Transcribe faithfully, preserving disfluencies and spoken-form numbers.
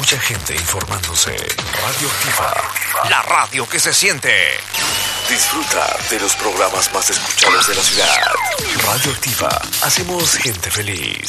mucha gente informándose. Radioactiva, la radio que se siente. Disfruta de los programas más escuchados de la ciudad. Radioactiva, hacemos gente feliz.